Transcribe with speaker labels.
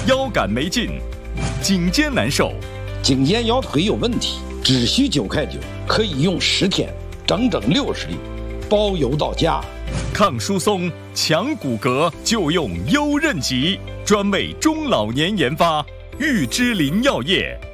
Speaker 1: 腰杆没劲，颈肩难受，
Speaker 2: 颈肩腰腿有问题，只需9块9，可以用10天，整整60粒，包邮到家。
Speaker 1: 抗疏松、强骨骼就用优韧脊，专为中老年研发，玉芝林药业。